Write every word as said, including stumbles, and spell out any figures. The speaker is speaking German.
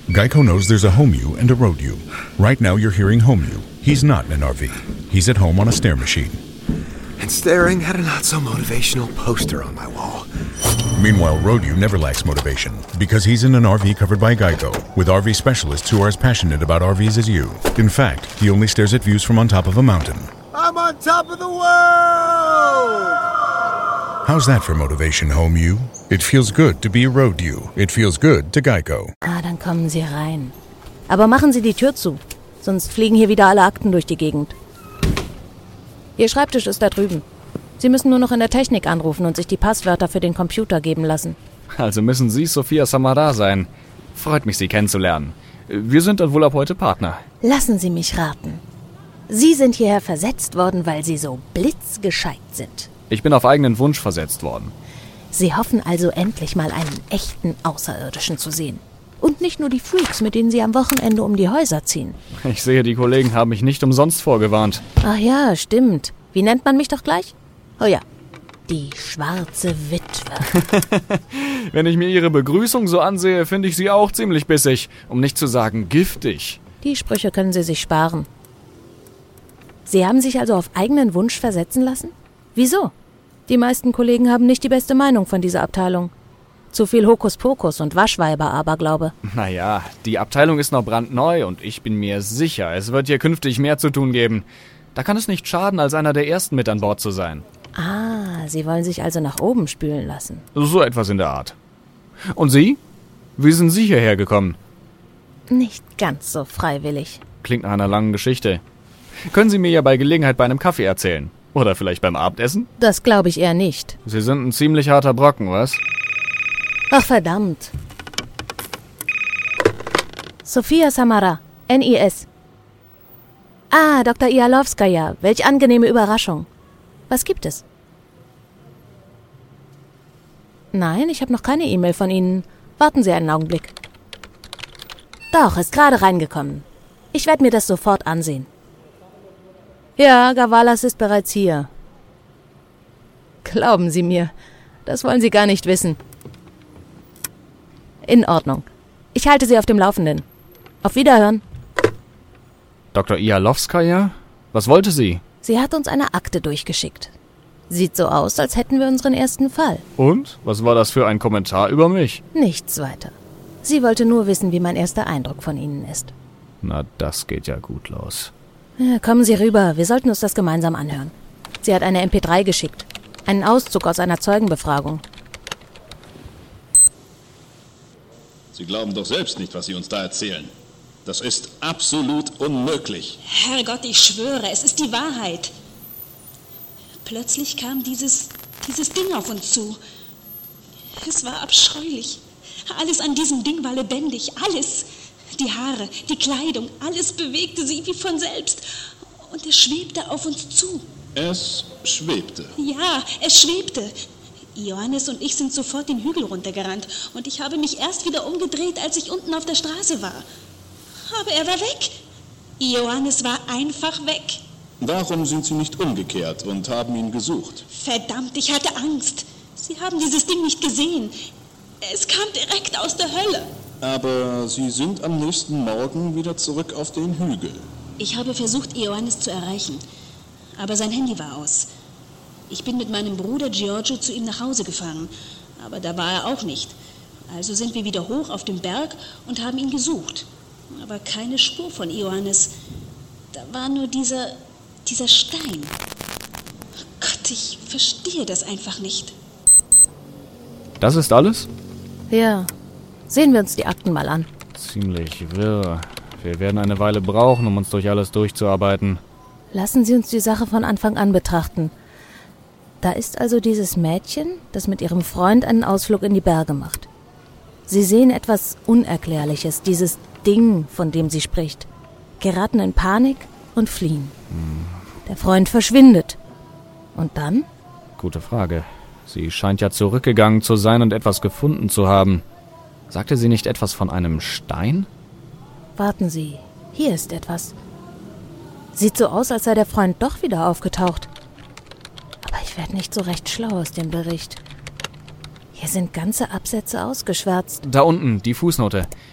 Geico knows there's a home you and a road you. Right now you're hearing home you. He's not in an R V. He's at home on a stair machine. And staring at a not-so-motivational poster on my wall. Meanwhile, road you never lacks motivation because he's in an R V covered by Geico with R V specialists who are as passionate about R Vs as you. In fact, he only stares at views from on top of a mountain. I'm on top of the world! How's that for motivation, home you? It feels good to be a road you. It feels good to Geico. Ah, dann kommen Sie rein. Aber machen Sie die Tür zu, sonst fliegen hier wieder alle Akten durch die Gegend. Ihr Schreibtisch ist da drüben. Sie müssen nur noch in der Technik anrufen und sich die Passwörter für den Computer geben lassen. Also müssen Sie Sophia Samara sein. Freut mich, Sie kennenzulernen. Wir sind dann wohl ab heute Partner. Lassen Sie mich raten. Sie sind hierher versetzt worden, weil Sie so blitzgescheit sind. Ich bin auf eigenen Wunsch versetzt worden. Sie hoffen also endlich mal einen echten Außerirdischen zu sehen. Und nicht nur die Freaks, mit denen Sie am Wochenende um die Häuser ziehen. Ich sehe, die Kollegen haben mich nicht umsonst vorgewarnt. Ach ja, stimmt. Wie nennt man mich doch gleich? Oh ja, die schwarze Witwe. Wenn ich mir Ihre Begrüßung so ansehe, finde ich Sie auch ziemlich bissig, um nicht zu sagen giftig. Die Sprüche können Sie sich sparen. Sie haben sich also auf eigenen Wunsch versetzen lassen? Wieso? Die meisten Kollegen haben nicht die beste Meinung von dieser Abteilung. Zu viel Hokuspokus und Waschweiber-Aberglaube. Naja, die Abteilung ist noch brandneu und ich bin mir sicher, es wird hier künftig mehr zu tun geben. Da kann es nicht schaden, als einer der Ersten mit an Bord zu sein. Ah, Sie wollen sich also nach oben spülen lassen. So etwas in der Art. Und Sie? Wie sind Sie hierher gekommen? Nicht ganz so freiwillig. Klingt nach einer langen Geschichte. Können Sie mir ja bei Gelegenheit bei einem Kaffee erzählen? Oder vielleicht beim Abendessen? Das glaube ich eher nicht. Sie sind ein ziemlich harter Brocken, was? Ach verdammt. Sophia Samara, N I S. Ah, Doktor Ialowskaja, welch angenehme Überraschung. Was gibt es? Nein, ich habe noch keine E-Mail von Ihnen. Warten Sie einen Augenblick. Doch, ist gerade reingekommen. Ich werde mir das sofort ansehen. Ja, Gavalas ist bereits hier. Glauben Sie mir, das wollen Sie gar nicht wissen. In Ordnung. Ich halte Sie auf dem Laufenden. Auf Wiederhören. Doktor Ialowskaja? Was wollte sie? Sie hat uns eine Akte durchgeschickt. Sieht so aus, als hätten wir unseren ersten Fall. Und? Was war das für ein Kommentar über mich? Nichts weiter. Sie wollte nur wissen, wie mein erster Eindruck von Ihnen ist. Na, das geht ja gut los. Ja, kommen Sie rüber, wir sollten uns das gemeinsam anhören. Sie hat eine M P drei geschickt. Einen Auszug aus einer Zeugenbefragung. Sie glauben doch selbst nicht, was Sie uns da erzählen. Das ist absolut unmöglich. Herrgott, ich schwöre, es ist die Wahrheit. Plötzlich kam dieses, dieses Ding auf uns zu. Es war abscheulich. Alles an diesem Ding war lebendig, alles. Die Haare, die Kleidung, alles bewegte sich wie von selbst. Und es schwebte auf uns zu. Es schwebte. Ja, es schwebte. Johannes und ich sind sofort den Hügel runtergerannt. Und ich habe mich erst wieder umgedreht, als ich unten auf der Straße war. Aber er war weg. Johannes war einfach weg. Warum sind Sie nicht umgekehrt und haben ihn gesucht? Verdammt, ich hatte Angst. Sie haben dieses Ding nicht gesehen. Es kam direkt aus der Hölle. Aber Sie sind am nächsten Morgen wieder zurück auf den Hügel. Ich habe versucht, Ioannis zu erreichen. Aber sein Handy war aus. Ich bin mit meinem Bruder Giorgio zu ihm nach Hause gefahren. Aber da war er auch nicht. Also sind wir wieder hoch auf dem Berg und haben ihn gesucht. Aber keine Spur von Ioannis. Da war nur dieser, dieser Stein. Gott, ich verstehe das einfach nicht. Das ist alles? Ja. Sehen wir uns die Akten mal an. Ziemlich wirr. Wir werden eine Weile brauchen, um uns durch alles durchzuarbeiten. Lassen Sie uns die Sache von Anfang an betrachten. Da ist also dieses Mädchen, das mit ihrem Freund einen Ausflug in die Berge macht. Sie sehen etwas Unerklärliches, dieses Ding, von dem sie spricht, geraten in Panik und fliehen. Hm. Der Freund verschwindet. Und dann? Gute Frage. Sie scheint ja zurückgegangen zu sein und etwas gefunden zu haben. Sagte sie nicht etwas von einem Stein? Warten Sie, hier ist etwas. Sieht so aus, als sei der Freund doch wieder aufgetaucht. Aber ich werde nicht so recht schlau aus dem Bericht. Hier sind ganze Absätze ausgeschwärzt. Da unten, die Fußnote.